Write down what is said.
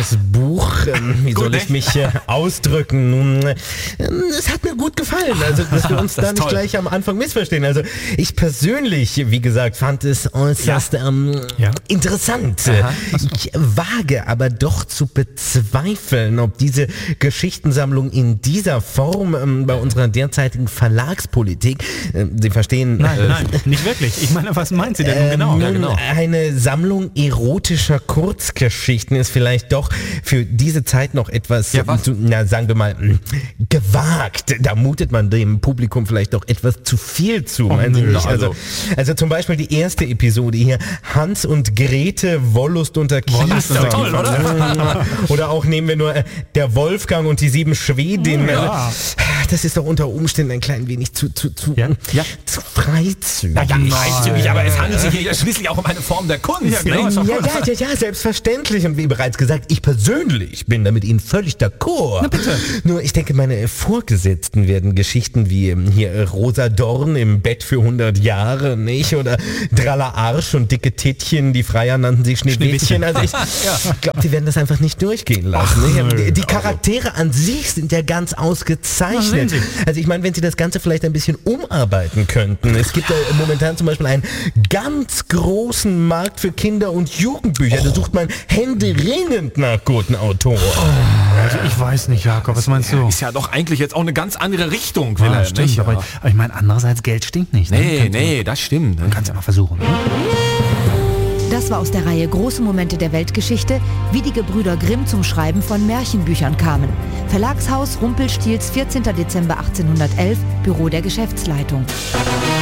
das Buch, wie soll ich mich ausdrücken? Nun, es hat mir gut gefallen, also dass wir uns da nicht gleich am Anfang missverstehen. Also ich persönlich, wie gesagt, fand es äußerst interessant. Ich wage aber doch zu bezweifeln, ob diese Geschichtensammlung in dieser Form bei unserer derzeitigen Verlagspolitik, Sie verstehen... Nein, nicht wirklich. Ich meine, was meint sie denn nun genau? Nun, eine Sammlung erotischer Kurzgeschichten ist vielleicht doch für diese Zeit noch etwas, sagen wir mal, gewagt. Da mutet man dem Publikum vielleicht doch etwas zu viel zu, meinen Sie nicht? Also zum Beispiel die erste Episode hier, Hans und Grete, Wollust unter Kiesern. Toll, oder? Oder auch nehmen wir nur der Wolfgang und die 7 Schwedinnen. Das ist doch unter Umständen ein klein wenig zu freizügig. Freizügig, aber es handelt sich hier ja schließlich auch um eine Form der Kunst. Ja, selbstverständlich. Und wie bereits gesagt, ich persönlich bin da mit Ihnen völlig d'accord. Na bitte. Nur ich denke, meine Vorgesetzten werden Geschichten wie hier Rosa Dorn im Bett für 100 Jahre, nicht? Oder Dralla Arsch und dicke Tittchen, die Freier nannten sich Schneewittchen. Also ich glaube, die werden das einfach nicht durchgehen lassen. Die Charaktere an sich sind ja ganz ausgezeichnet. Also ich meine, wenn Sie das Ganze vielleicht ein bisschen umarbeiten könnten. Es gibt ja momentan zum Beispiel einen ganz großen Markt für Kinder- und Jugendbücher. Da sucht man händeringend nach guten Autoren. Also ich weiß nicht, Jakob, was meinst du? Ist ja doch eigentlich jetzt auch eine ganz andere Richtung. Stimmt, nicht? Aber ich meine, andererseits, Geld stinkt nicht. Ne? Nee, das stimmt. Dann kannst du mal versuchen. Ne? Das war aus der Reihe Große Momente der Weltgeschichte, wie die Gebrüder Grimm zum Schreiben von Märchenbüchern kamen. Verlagshaus Rumpelstiels, 14. Dezember 1811, Büro der Geschäftsleitung.